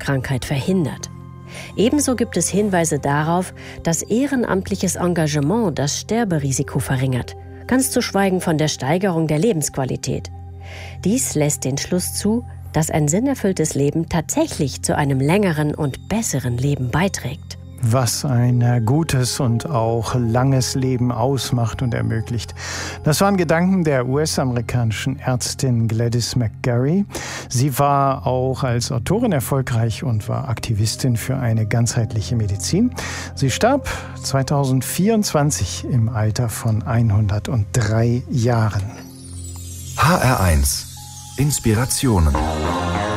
Leberkrankheit verhindert. Ebenso gibt es Hinweise darauf, dass ehrenamtliches Engagement das Sterberisiko verringert, ganz zu schweigen von der Steigerung der Lebensqualität. Dies lässt den Schluss zu, dass ein sinnerfülltes Leben tatsächlich zu einem längeren und besseren Leben beiträgt. Was ein gutes und auch langes Leben ausmacht und ermöglicht. Das waren Gedanken der US-amerikanischen Ärztin Gladys McGarey. Sie war auch als Autorin erfolgreich und war Aktivistin für eine ganzheitliche Medizin. Sie starb 2024 im Alter von 103 Jahren. HR1 Inspirationen